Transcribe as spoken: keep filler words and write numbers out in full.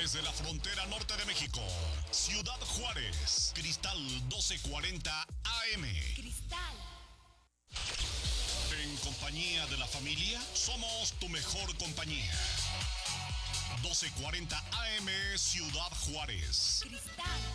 desde la frontera norte de México, Ciudad Juárez, Cristal doce cuarenta A M. Cristal. En compañía de la familia, somos tu mejor compañía. doce cuarenta A M, Ciudad Juárez. Cristal.